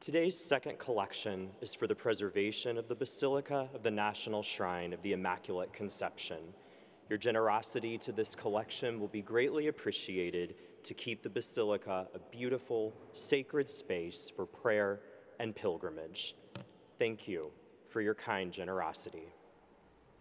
Today's second collection is for the preservation of the Basilica of the National Shrine of the Immaculate Conception. Your generosity to this collection will be greatly appreciated to keep the Basilica a beautiful, sacred space for prayer and pilgrimage. Thank you for your kind generosity.